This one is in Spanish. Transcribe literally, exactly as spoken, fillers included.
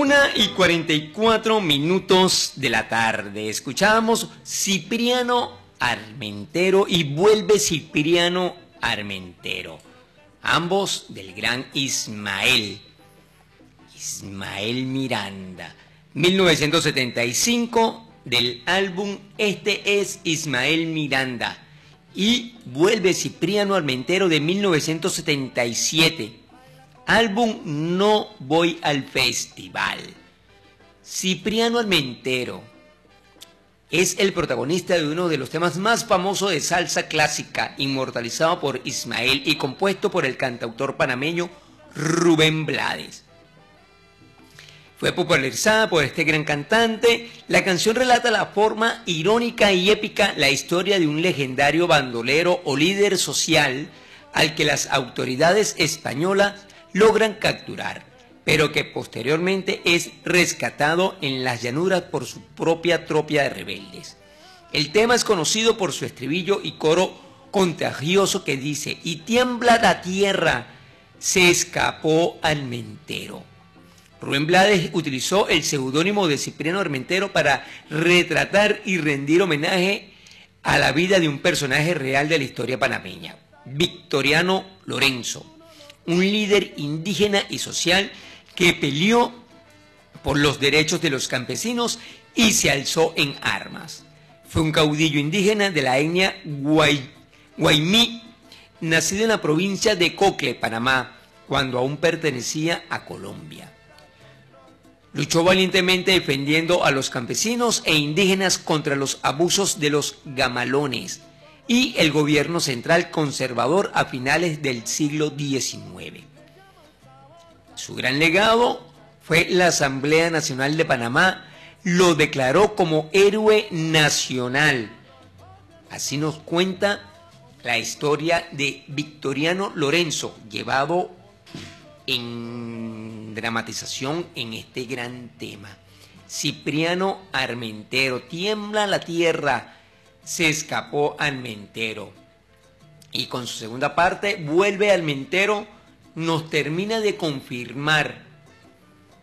Una y cuarenta y cuatro minutos de la tarde. Escuchábamos Cipriano Armentero y Vuelve Cipriano Armentero. Ambos del gran Ismael. Ismael Miranda. mil novecientos setenta y cinco del álbum Este es Ismael Miranda. Y Vuelve Cipriano Armentero de mil novecientos setenta y siete. Álbum No Voy al Festival. Cipriano Armentero es el protagonista de uno de los temas más famosos de salsa clásica, inmortalizado por Ismael y compuesto por el cantautor panameño Rubén Blades. Fue popularizada por este gran cantante. La canción relata la forma irónica y épica la historia de un legendario bandolero o líder social al que las autoridades españolas logran capturar, pero que posteriormente es rescatado en las llanuras por su propia tropa de rebeldes. El tema es conocido por su estribillo y coro contagioso que dice: y tiembla la tierra, se escapó Armentero. Rubén Blades utilizó el seudónimo de Cipriano Armentero para retratar y rendir homenaje a la vida de un personaje real de la historia panameña, Victoriano Lorenzo, un líder indígena y social que peleó por los derechos de los campesinos y se alzó en armas. Fue un caudillo indígena de la etnia Guay, Guaymí, nacido en la provincia de Cocle, Panamá, cuando aún pertenecía a Colombia. Luchó valientemente defendiendo a los campesinos e indígenas contra los abusos de los gamalones y el gobierno central conservador a finales del siglo diecinueve. Su gran legado fue la Asamblea Nacional de Panamá, lo declaró como héroe nacional. Así nos cuenta la historia de Victoriano Lorenzo, llevado en dramatización en este gran tema. Cipriano Armentero, tiembla la tierra, se escapó Armentero. Y con su segunda parte, Vuelve Armentero, nos termina de confirmar